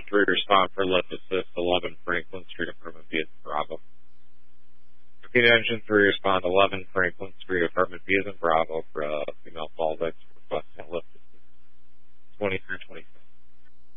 3, respond for lift assist, 11 Franklin Street, apartment B is in Bravo. Repeat engine 3, respond 11 Franklin Street, apartment B is in Bravo for female call victim.